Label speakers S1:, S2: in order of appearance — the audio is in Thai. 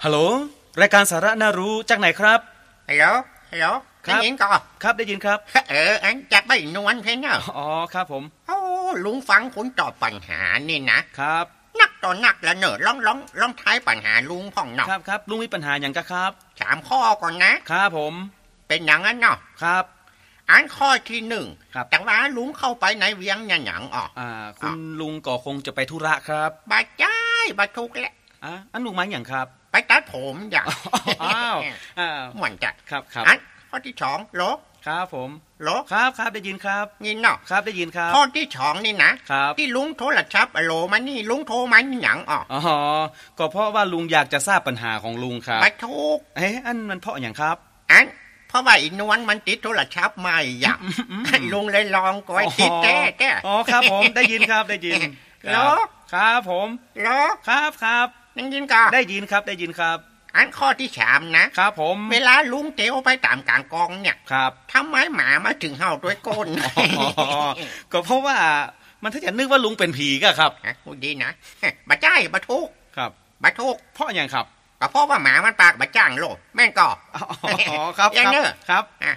S1: ฮัลโหลรายการสาระน่ารู้จากไหนครับ
S2: ฮัลโหลได้ยินก่อ
S1: ครับได้ยินครับ
S2: อันจะไปนวลเพนเนอร์
S1: อ๋อครับผม
S2: โอ้ลุงฟังคุณตอบปัญหานี่นะครับนักต่อนักละเนอลองทายปัญหาลุงพ่องเนาะ
S1: ครับลุงมีปัญหาอย่างกะครับ
S2: 3ข้อก่อนนะครับ
S1: ผม
S2: เป็นอย่างนั้นเนาะ
S1: ครับ
S2: อันข้อที่1แต่ว่าลุงเข้าไปในเวียงหยัง
S1: คุณลุงก็คงจะไปธุระครับ
S2: บ่จ้ายบ่ทุกแหละ
S1: อันลุงมาอย่างครับ
S2: ไปตัดผมอย่าง
S1: อ้าว
S2: เหมือนจะ
S1: ครับ
S2: อันข้อที่2โล
S1: ครับผม
S2: โล
S1: ครับได้ยินครับ
S2: ยินเนาะ
S1: ครับได้ยินครับ
S2: ข้อที่2นี่นะครับที่ลุงโทรศัพท์โลมานี่ลุงโทรมาหยัง
S1: ก็เพราะว่าลุงอยากจะทราบปัญหาของลุงครับ
S2: บ่ทุก
S1: อันมันเพราะอย่างครับ
S2: อันเพราะว่าอีนวลมันติดโทรศัพท์ใหม่อยากลุงเลยลองก้อยติดแก้
S1: อ๋อครับผมได้ยินครับได้ยิน
S2: โล
S1: ครับผม
S2: โล
S1: ครับ
S2: ได้ยินก็
S1: ได้ยินครับได้ยินครับ
S2: อันข้อที่3นะครับ
S1: ผม
S2: เวลาลุงเตียวไปตามกลางกองเนี่ย
S1: ครับ
S2: ทำไมหมามาถึงเห่าด้วยก้น
S1: ก็เพราะว่ามันถ้าจะนึกว่าลุงเป็นผีก็ครับ
S2: พูดดีนะบ่จ้ายบ่ทุก
S1: ครับ
S2: บ่ทุก
S1: เพราะอย่างครับ
S2: ก็เพราะว่าหมามันปากบ่จ้างโลแม่นก็
S1: ครับ
S2: อย่างเนอะ
S1: ครับ